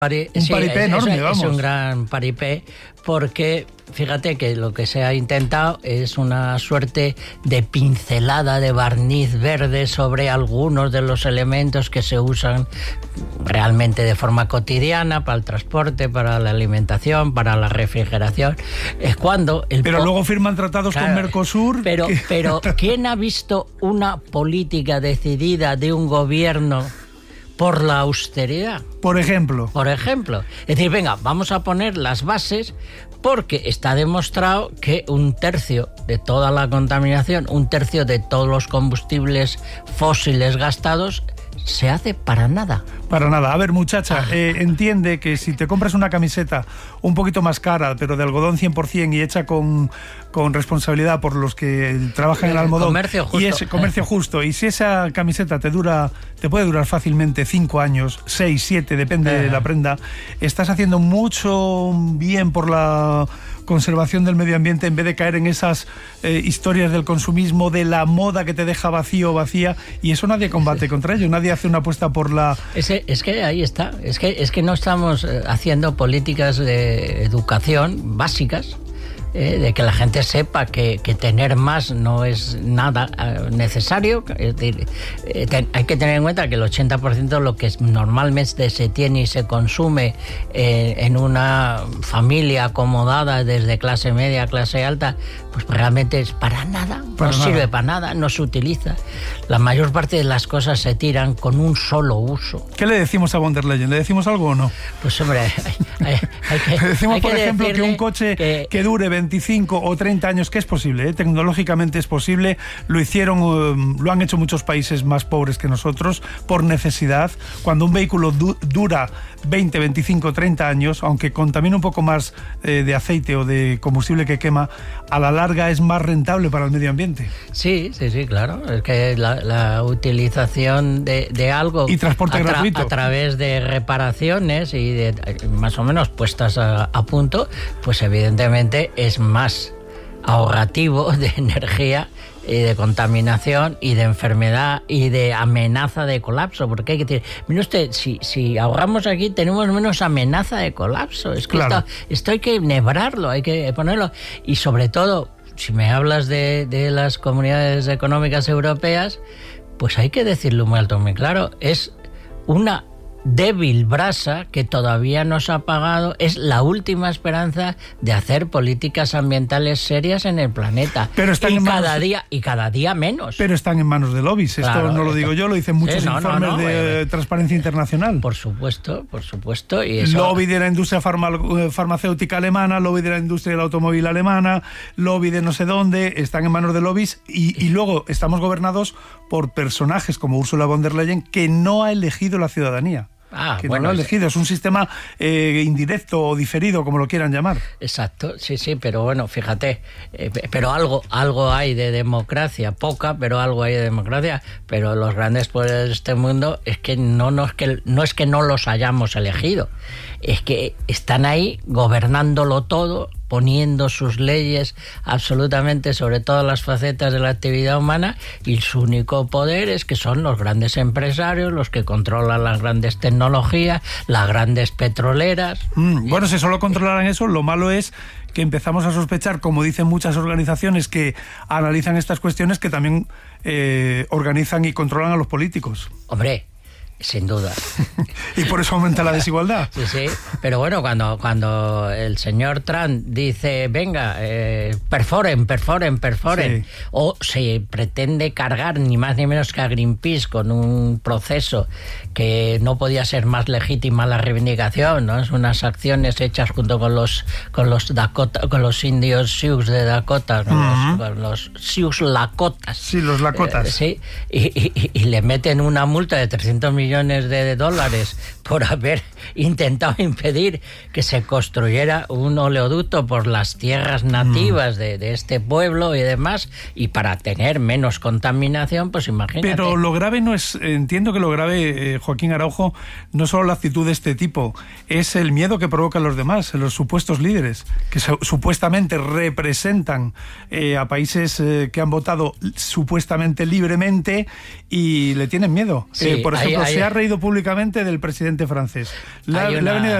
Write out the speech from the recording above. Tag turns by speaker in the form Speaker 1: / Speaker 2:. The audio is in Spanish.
Speaker 1: Un paripé enorme, vamos. Es un gran paripé porque fíjate que lo que se ha intentado es una suerte de pincelada de barniz verde sobre algunos de los elementos que se usan realmente de forma cotidiana para el transporte, para la alimentación, para la refrigeración. Es cuando
Speaker 2: pero luego firman tratados con Mercosur.
Speaker 1: Pero ¿quién ha visto una política decidida de un gobierno por la austeridad?
Speaker 2: Por ejemplo.
Speaker 1: Es decir, venga, vamos a poner las bases porque está demostrado que 1/3 de toda la contaminación, 1/3 de todos los combustibles fósiles gastados se hace para nada.
Speaker 2: Para nada. A ver, muchacha, entiende que si te compras una camiseta un poquito más cara, pero de algodón 100% y hecha con responsabilidad por los que trabajan en el algodón,
Speaker 1: comercio justo.
Speaker 2: Y es comercio justo, y si esa camiseta te puede durar fácilmente 5 años, 6, 7, depende de la prenda, estás haciendo mucho bien por la conservación del medio ambiente en vez de caer en esas historias del consumismo, de la moda que te deja vacío o vacía, y eso nadie combate contra ello, nadie hace una apuesta por la...
Speaker 1: Es que ahí está, es que no estamos haciendo políticas de educación básicas, de que la gente sepa que tener más no es nada necesario. Es decir, hay que tener en cuenta que el 80% de lo que normalmente se tiene y se consume en una familia acomodada desde clase media a clase alta, pues realmente es para nada, sirve para nada, no se utiliza. La mayor parte de las cosas se tiran con un solo uso.
Speaker 2: ¿Qué le decimos a von der Leyen? ¿Le decimos algo o no?
Speaker 1: Pues hombre,
Speaker 2: le decimos, por ejemplo, que un coche que dure 25 o 30 años, que es posible, tecnológicamente es posible, lo han hecho muchos países más pobres que nosotros por necesidad. Cuando un vehículo dura 20, 25, 30 años, aunque contamina un poco más de aceite o de combustible que quema, a la larga es más rentable para el medio ambiente.
Speaker 1: Sí, claro. Es que la utilización de algo
Speaker 2: y transporte gratuito
Speaker 1: a través de reparaciones y de más o menos puestas a punto, pues evidentemente es más ahorrativo de energía y de contaminación y de enfermedad y de amenaza de colapso, porque hay que decir, mire usted, si ahorramos aquí tenemos menos amenaza de colapso. Es que claro, esto hay que enhebrarlo, hay que ponerlo, y sobre todo si me hablas de las comunidades económicas europeas, pues hay que decirlo muy alto, muy claro, es una débil brasa que todavía no se ha apagado, es la última esperanza de hacer políticas ambientales serias en el planeta.
Speaker 2: Pero están
Speaker 1: cada día menos.
Speaker 2: Pero están en manos de lobbies. Claro, esto no lo digo yo, lo dicen muchos informes de Transparencia Internacional.
Speaker 1: Por supuesto. Y
Speaker 2: eso... Lobby de la industria farmacéutica alemana, lobby de la industria del automóvil alemana, lobby de no sé dónde, están en manos de lobbies y luego estamos gobernados por personajes como Ursula von der Leyen, que no ha elegido la ciudadanía. Que no lo ha elegido, es un sistema indirecto o diferido, como lo quieran llamar.
Speaker 1: Exacto, sí, pero bueno, fíjate, pero algo hay de democracia, poca, pero algo hay de democracia, pero los grandes poderes de este mundo es que no es que no los hayamos elegido, es que están ahí gobernándolo todo, poniendo sus leyes absolutamente sobre todas las facetas de la actividad humana, y su único poder es que son los grandes empresarios, los que controlan las grandes tecnologías, las grandes petroleras.
Speaker 2: Bueno, si solo controlaran eso, lo malo es que empezamos a sospechar, como dicen muchas organizaciones que analizan estas cuestiones, que también organizan y controlan a los políticos.
Speaker 1: Hombre, sin duda.
Speaker 2: Y por eso aumenta la desigualdad.
Speaker 1: Sí, pero bueno, cuando el señor Trump dice, venga, perforen, sí, o se pretende cargar ni más ni menos que a Greenpeace con un proceso que no podía ser más legítima la reivindicación, ¿no? Es unas acciones hechas junto con los Dakota, con los indios Sioux de Dakota, con los Sioux Lakotas.
Speaker 2: Sí, los Lakotas.
Speaker 1: Sí, y le meten una multa de $300 millones por haber intentado impedir que se construyera un oleoducto por las tierras nativas de este pueblo y demás, y para tener menos contaminación, pues imagínate.
Speaker 2: Pero lo grave no es, entiendo que lo grave, Joaquín Araujo, no solo la actitud de este tipo, es el miedo que provocan los demás, los supuestos líderes, que supuestamente representan a países que han votado supuestamente libremente y le tienen miedo. Por ejemplo, se ha reído públicamente del presidente francés. La avenida